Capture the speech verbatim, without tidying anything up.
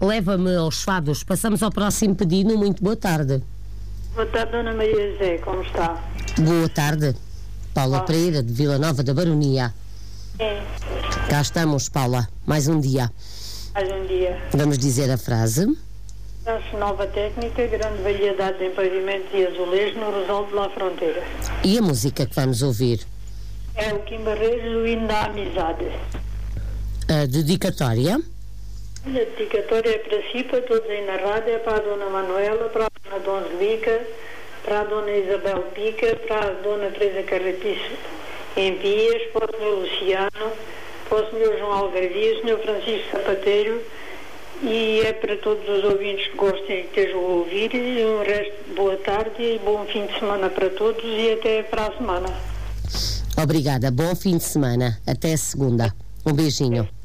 Leva-me aos fados. Passamos ao próximo pedido. Muito boa tarde. Boa tarde, Dona Maria José, como está? Boa tarde. Paula Olá. Pereira, de Vila Nova da Baronia. É, Cá estamos, Paula. Mais um dia. mais um dia. Vamos dizer a frase. Acho nova técnica, grande variedade de pavimentos e azulejos no Rosal de La Fronteira. E a música que vamos ouvir? É o Kim Barreiros, o hino da amizade. A dedicatória. A dedicatória é para si, para todos aí na rádio, é para a Dona Manuela, para a Dona Donzelica, para a Dona Isabel Pica, para a Dona Teresa Carrapiço em Pias, para o senhor Luciano, para o senhor João Algarvia, o senhor Francisco Sapateiro, e é para todos os ouvintes que gostem e que estejam a ouvir. E um resto de boa tarde e bom fim de semana para todos e até para a semana. Obrigada. Bom fim de semana. Até segunda. Um beijinho.